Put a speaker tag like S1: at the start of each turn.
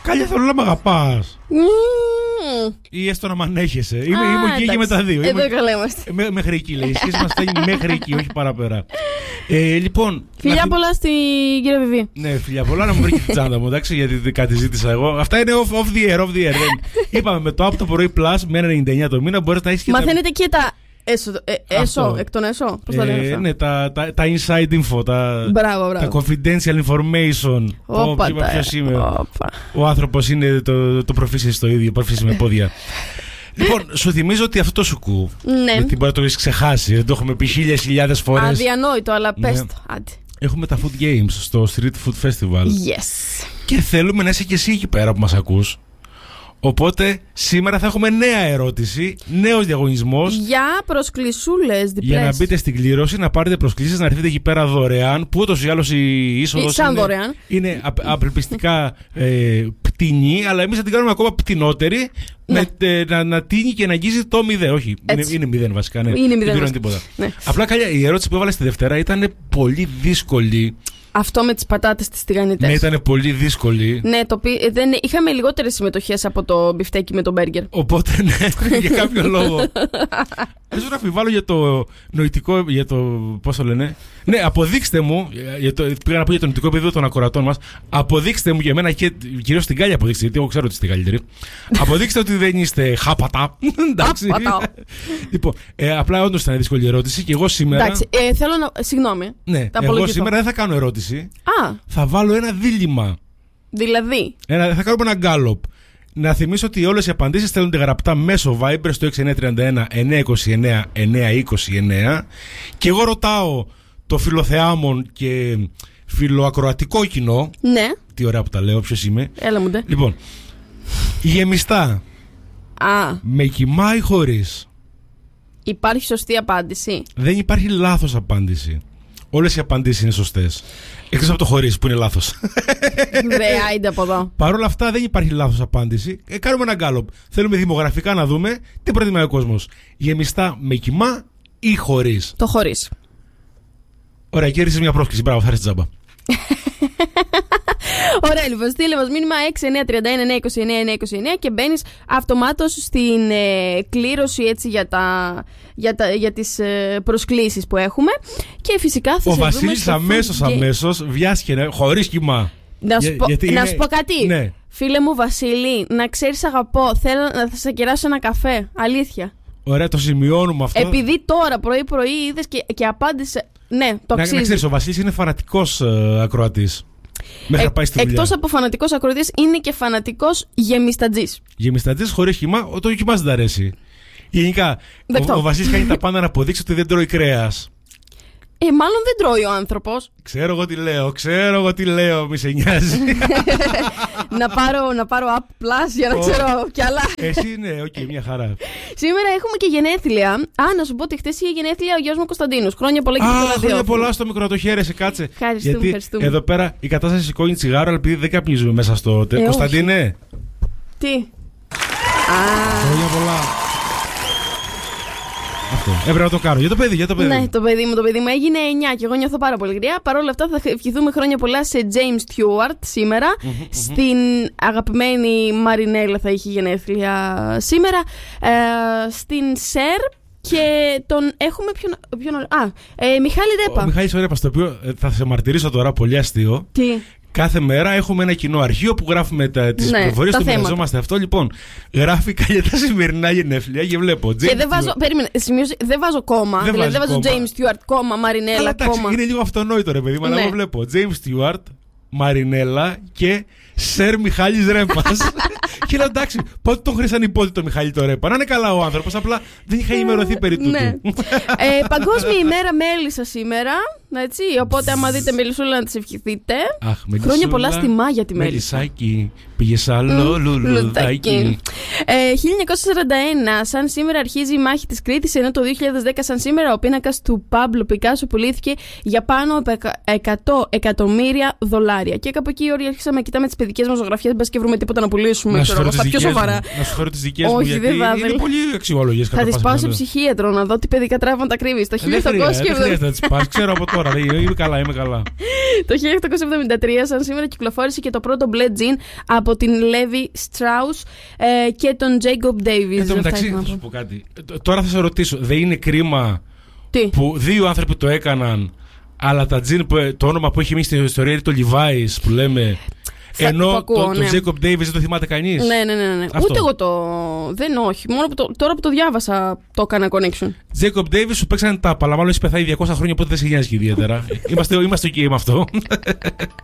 S1: Κάλια, θέλω να μ' αγαπάς. Ή έστω να μ' ανέχεσαι. Είμαι εκεί και με τα δύο.
S2: Εδώ καλά είμαστε.
S1: Μέχρι εκεί, λέει. Η σχέση μας φτάνει μέχρι εκεί, όχι παραπέρα. Λοιπόν.
S2: Φιλιά πολλά στην κυρία Βιβί.
S1: Ναι, φιλιά πολλά, να μου βρει και την τσάντα μου, εντάξει, γιατί κάτι ζήτησα εγώ. Αυτά είναι off the air. Είπαμε με το App το πρωί Plus με 1,99 το μήνα μπορεί να έχει και.
S2: Μαθαίνετε και τα. Εκ των έσω. Πώς τα λένε αυτά?
S1: Ναι, τα inside info.
S2: Μπράβο.
S1: Τα confidential information. Ποιος είμαι. Ο άνθρωπος είναι το προφήσει στο ίδιο, προφήσει με πόδια. Λοιπόν, σου θυμίζω ότι αυτό το σουκού.
S2: Ναι.
S1: Γιατί μπορεί να το έχεις ξεχάσει. Δεν το έχουμε πει χιλιάδες φορές.
S2: Αδιανόητο, αλλά πες το. Άντε.
S1: Έχουμε τα food games στο Street Food Festival.
S2: Yes.
S1: Και θέλουμε να είσαι και εσύ εκεί πέρα που μας ακούς. Οπότε σήμερα θα έχουμε νέα ερώτηση, νέος διαγωνισμός.
S2: Για προσκλησούλες διπλές.
S1: Για να μπείτε στην κλήρωση, να πάρετε προσκλήσεις, να έρθετε εκεί πέρα δωρεάν. Που ούτως ή άλλως η είσοδος είναι απελπιστικά πτηνή, αλλά εμείς θα την κάνουμε ακόμα πτηνότερη. Ναι. Να τίνει και να αγγίζει το 0. Όχι, είναι 0 βασικά. Ναι.
S2: Είναι 0.
S1: Δεν πήραν τίποτα. Ναι. Απλά καλιά, η ερώτηση που έβαλε στη Δευτέρα ήταν πολύ δύσκολη. Αυτό με τις πατάτες τις τηγανιτές. Ναι, ήταν πολύ δύσκολη. Ναι, είχαμε λιγότερες συμμετοχές από το μπιφτέκι με το μπέργκερ. Οπότε, ναι, για κάποιο λόγο. Δεν σου αμφιβάλλω για το νοητικό. Για το. Πώς το λένε. Ναι, αποδείξτε μου. Πήγα να πω για το νοητικό επίπεδο των ακροατών μας. Αποδείξτε μου για μένα και κυρίως στην Κάλια αποδείξτε. Γιατί εγώ ξέρω ότι είστε καλύτεροι. Αποδείξτε ότι δεν είστε χάπατα. Εντάξει. Λοιπόν, απλά όντως ήταν δύσκολη ερώτηση και εγώ σήμερα. Εντάξει, θέλω να. Συγγνώμη. Ναι, εγώ σήμερα δεν θα κάνω ερώτηση. Θα βάλω ένα δίλημμα. Δηλαδή. Θα κάνουμε ένα γκάλοπ. Να θυμίσω ότι όλες οι απαντήσεις στέλνονται γραπτά μέσω Viber στο 6931 929 929 και εγώ ρωτάω το φιλοθεάμον και φιλοακροατικό κοινό. Ναι. Τι ωραία που τα λέω, ποιος είμαι. Έλα μου ντε. Λοιπόν, γεμιστά. Με κοιμά ή χωρίς? Υπάρχει σωστή απάντηση? Δεν υπάρχει λάθος απάντηση. Όλες οι απαντήσεις είναι σωστές. Εκτός από το χωρίς που είναι λάθος. Ρε, άιντε από εδώ. Παρ' όλα αυτά δεν υπάρχει λάθος απάντηση. Κάνουμε ένα γκάλοπ. Θέλουμε δημογραφικά να δούμε τι προτιμάει ο κόσμος. Γεμιστά με κοιμά ή χωρίς? Το χωρίς. Ωραία, κέρδισες μια πρόσκληση. Μπράβο, θα έρθει τζάμπα. Ωραία, λοιπόν, στείλε μας μήνυμα 6931-929-929 και μπαίνεις αυτομάτως στην κλήρωση έτσι, για τις προσκλήσεις που έχουμε. Και φυσικά θα σε δούμε. Ο Βασίλης αμέσως βιάστηκε χωρίς κοιμά. Να σου πω κάτι. Ναι. Φίλε μου Βασίλη, να ξέρεις αγαπώ, θέλω να σε κεράσω ένα καφέ. Αλήθεια. Ωραία, το σημειώνουμε αυτό. Επειδή τώρα πρωί είδες και απάντησε. Ναι, το αξίζει. Να ξέρεις, ο Βασίλης είναι φανατικός ακροατής. Εκτός από φανατικός ακροατής, είναι και φανατικός γεμιστατζής. Γεμιστατζής χωρίς κοιμά, το κοιμάς δεν αρέσει. Γενικά, ο Βασίλης κάνει τα πάντα να αποδείξει ότι δεν τρώει κρέας. Μάλλον δεν τρώει ο άνθρωπος. Ξέρω εγώ τι λέω, μη σε νοιάζει. να πάρω App Plus για να ξέρω κι άλλα. Εσύ ναι, μια χαρά. Σήμερα έχουμε και γενέθλια. Να σου πω ότι χτες είχε γενέθλια ο γιος μου Κωνσταντίνος. Χρόνια πολλά και στο ραδιόφωνο. Χρόνια πολλά στο μικρό, το χαίρεσαι, κάτσε. Ευχαριστούμε. Εδώ πέρα η κατάσταση σηκώνει τσιγάρο, αλλά επειδή δεν καπνίζουμε μέσα στο. Κωνσταντίνε. Τι. Χρόνια πολλά. Αυτό. Έπρεπε να το κάνω. Για το παιδί. Ναι, το παιδί μου έγινε 9 και εγώ νιώθω πάρα πολύ γριά. Παρ' όλα αυτά θα ευχηθούμε χρόνια πολλά σε James Stewart σήμερα. Στην αγαπημένη Μαρινέλα θα είχε γενέθλια σήμερα. Στην Σερ. Και τον έχουμε Μιχάλη Ρέπα. Ο Μιχάλης Ρέπα, το οποίο θα σε μαρτυρήσω τώρα, πολύ αστείο. Τι. Κάθε μέρα έχουμε ένα κοινό αρχείο που γράφουμε τις πληροφορίες του, μοιραζόμαστε αυτό. Λοιπόν, γράφει καλιά τα σημερινά γενέθλια και βλέπω. Και δεν βάζω, δεν βάζω κόμμα. Δεν βάζω James Stewart, κόμμα, Μαρινέλα, κόμμα. Είναι λίγο αυτονόητο ρε παιδί μου, αλλά εγώ βλέπω James Stewart, Μαρινέλα και Σερ Μιχάλης Ρέπας. Και λέω εντάξει, πότε τον χρήσαν υπότιτλο Μιχάλη το Ρέπα? Να είναι καλά ο άνθρωπος, απλά δεν είχα ενημερωθεί περί τούτου. Παγκόσμια ημέρα μέλισσα σήμερα. Έτσι, οπότε άμα δείτε μελισσούλα να τις ευχηθείτε. Χρόνια πολλά στη Μάγια τη μέλισσα. Μελισσάκι, πήγες άλλο λουλουδάκι. 1941, σαν σήμερα αρχίζει η μάχη της Κρήτης, ενώ το 2010 σαν σήμερα ο πίνακας του Πάμπλο Πικάσο πουλήθηκε για πάνω από $100 εκατομμύρια. Και κάπου εκεί όλοι αρχίσαμε να κοιτάμε τις
S2: δικές μας ζωγραφιές, μπες και βρούμε τίποτα να πουλήσουμε. Στα πιο σοβαρά.
S1: Να σου φέρω τις δικές μου, γιατί είναι πολύ αξιόλογες.
S2: Θα τις πάω σε ψυχίατρο να δω τι παιδικά τραύματα κρύβει. Το 1870.
S1: Δεν χρειάζεται να τις πας, ξέρω από τώρα. Είμαι καλά.
S2: Το 1873, σαν σήμερα, κυκλοφόρησε και το πρώτο μπλε τζιν από την Levi Strauss και τον Jacob Davis.
S1: Εν τω μεταξύ, θα σου πω κάτι. Τώρα θα σε ρωτήσω, δεν είναι κρίμα που δύο άνθρωποι το έκαναν, αλλά τα τζιν, το όνομα που έχει μείνει στην ιστορία είναι το Levi's που λέμε. Ενώ τον Jacob Davis δεν το θυμάται κανείς.
S2: Ναι. Ούτε εγώ δεν, όχι. Μόνο τώρα που το διάβασα το έκανα connection.
S1: Jacob Davis σου παίξανε τάπα, αλλά μάλλον έχει πεθάει 200 χρόνια, οπότε δεν σε νοιάζει ιδιαίτερα. Είμαστε εκεί με αυτό.